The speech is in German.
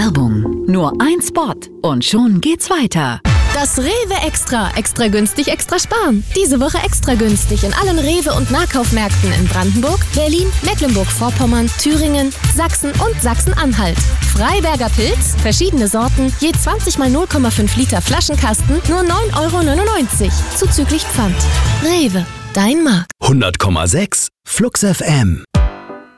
Werbung. Nur ein Spot und schon geht's weiter. Das Rewe Extra. Extra günstig, extra sparen. Diese Woche extra günstig in allen Rewe- und Nahkaufmärkten in Brandenburg, Berlin, Mecklenburg-Vorpommern, Thüringen, Sachsen und Sachsen-Anhalt. Freiberger Pilz, verschiedene Sorten, je 20 mal 0,5 Liter Flaschenkasten, nur 9,99 €. Zuzüglich Pfand. Rewe, dein Markt. 100,6 Flux FM.